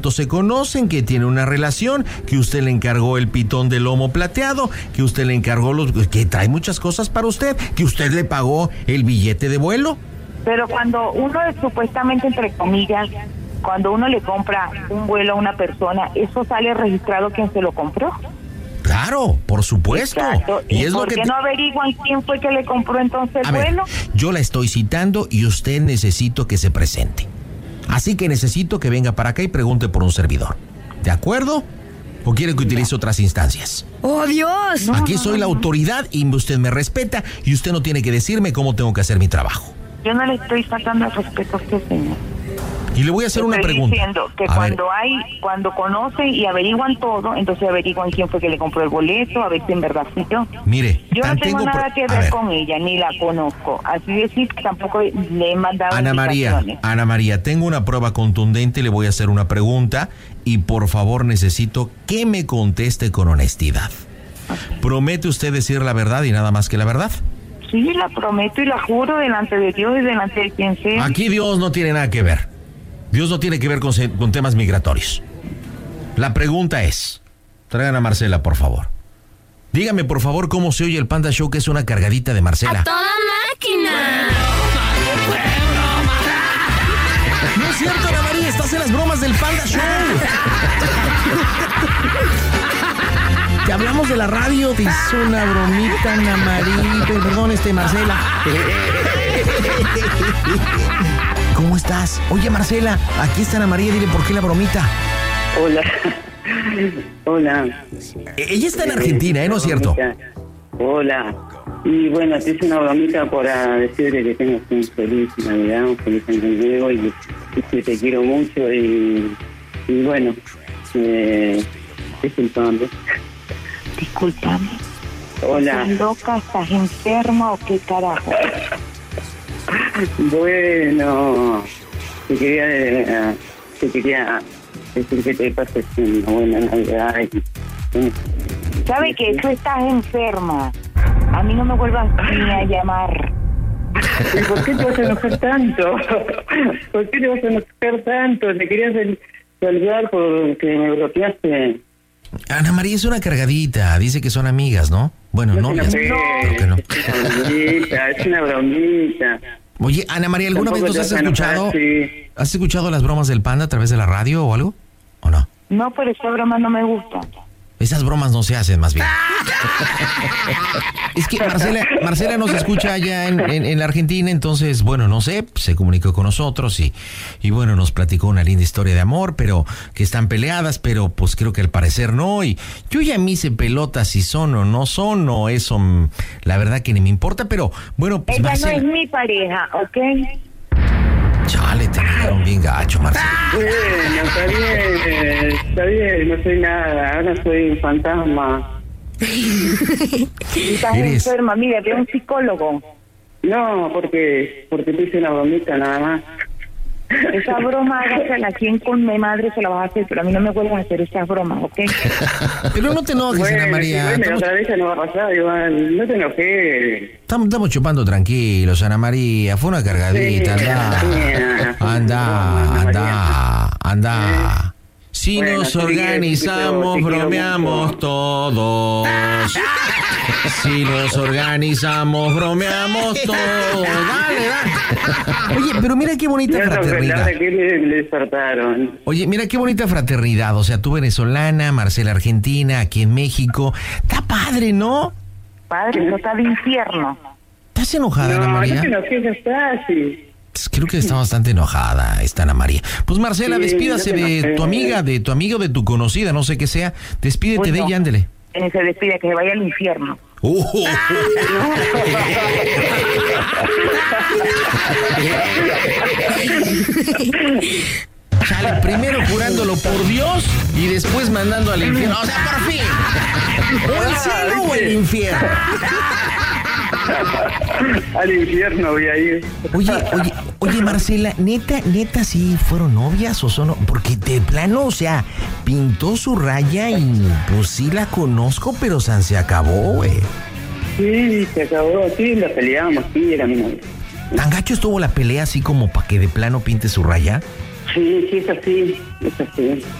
se conocen, que tiene una relación, que usted le encargó el pitón de lomo plateado, que usted le encargó que trae muchas cosas para usted, que usted le pagó el billete de vuelo. Pero cuando uno supuestamente, entre comillas, cuando uno le compra un vuelo a una persona, ¿eso sale registrado quién se lo compró? Claro, por supuesto. Exacto. ¿Y es por lo que qué no averiguan quién fue que le compró entonces el vuelo? Yo la estoy citando y usted necesito que se presente. Así que necesito que venga para acá y pregunte por un servidor. ¿De acuerdo? ¿O quiere que utilice otras instancias? ¡Oh, Dios! Aquí soy la autoridad y usted me respeta y usted no tiene que decirme cómo tengo que hacer mi trabajo. Yo no le estoy faltando el respeto a usted, señor. Y le voy a hacer una pregunta. Estoy diciendo que cuando conocen y averiguan todo, entonces averiguan quién fue que le compró el boleto, a ver si en verdad fui yo. Mire, yo no tengo nada que ver con ella, ni la conozco. Así decir, tampoco le he mandado Ana María, tengo una prueba contundente y le voy a hacer una pregunta y por favor necesito que me conteste con honestidad. Okay. ¿Promete usted decir la verdad y nada más que la verdad? Sí, la prometo y la juro delante de Dios y delante de quien sea. Aquí Dios no tiene nada que ver. Dios no tiene que ver con temas migratorios. La pregunta es, traigan a Marcela, por favor. Dígame, por favor, cómo se oye el Panda Show, que es una cargadita de Marcela. ¡A toda máquina! No es cierto, Ana María, estás en las bromas del Panda Show. Te hablamos de la radio, te hizo una bromita, Ana María. Perdón, Marcela. ¿Cómo estás? Oye, Marcela, aquí está Ana María, dile por qué la bromita. Hola. Hola. Ella está en Argentina, ¿no es cierto? Hola. Y bueno, te hice una bromita para decirle que tengas un feliz Navidad, un feliz año nuevo y que te quiero mucho y bueno, disculpame. Disculpame. Hola. ¿Estás loca? ¿Estás enferma o qué carajo? Bueno, te quería decir que te pases una buena Navidad. ¿Sabe que tú estás enferma? A mí no me vuelvas ni a llamar. ¿Y por qué te vas a enojar tanto? ¿Por qué te vas a enojar tanto? Te quería saludar porque me bloqueaste. Ana María es una cargadita, dice que son amigas, ¿no? Bueno, novias, creo que no. Es una bromita. Oye, Ana María, ¿alguna vez tú has escuchado? Sí. ¿Has escuchado las bromas del Panda a través de la radio o algo? ¿O no? No, pero esa broma no me gusta. Esas bromas no se hacen, más bien. Es que Marcela nos escucha allá en la Argentina, entonces, bueno, no sé, se comunicó con nosotros y bueno, nos platicó una linda historia de amor, pero que están peleadas, pero pues creo que al parecer no, y yo ya me hice pelota si son o no son, o eso, la verdad que ni me importa, pero bueno, pues ella Marcela... no es mi pareja, ¿ok? Chale, te dejaron bien gacho, Marcela. Bueno, está bien, no soy nada, ahora soy un fantasma. Estás enferma, mira, ve a un psicólogo. No, porque te hice una bromita nada más. Esa broma, hágasela a quien con mi madre se la vas a hacer, pero a mí no me vuelvas a hacer esas bromas, ¿ok? Pero no te enojes, Ana María. Bueno, otra vez no va a pasar, igual, no te enojes. Estamos chupando tranquilos, Ana María. Fue una cargadita, anda. Si bueno, nos organizamos, bromeamos todos. Si nos organizamos, bromeamos todos. Dale. Oye, pero mira qué bonita fraternidad. Que le despertaron. Oye, mira qué bonita fraternidad. O sea, tú venezolana, Marcela argentina, aquí en México. Está padre, ¿no? Padre, no está de infierno. ¿Estás enojada, Ana María? No, no, que está así. Creo que está bastante enojada esta Ana María. Pues Marcela, sí, despídase de tu amiga, de tu amigo, de tu conocida, no sé qué sea. Despídete de ella, ándele. Se despide, que se vaya al infierno. Chale, primero jurándolo por Dios y después mandando al infierno. O sea, por fin. O el cielo o el infierno. Al infierno voy a ir. Oye, Marcela, neta, ¿sí fueron novias o son? Porque de plano, o sea, pintó su raya y pues sí la conozco, pero se acabó, güey. Sí, se acabó, sí, la peleábamos, sí, era mi novia. ¿Tan gacho estuvo la pelea así como para que de plano pinte su raya? Sí, es así, es así.